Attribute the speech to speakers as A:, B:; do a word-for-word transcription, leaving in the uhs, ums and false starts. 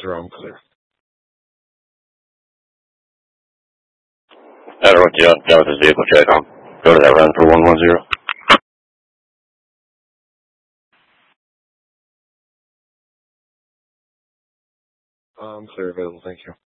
A: zero, I'm clear.
B: I don't know what you done with this vehicle check. I'll go to that run for one one zero.
A: I'm clear, available, thank you.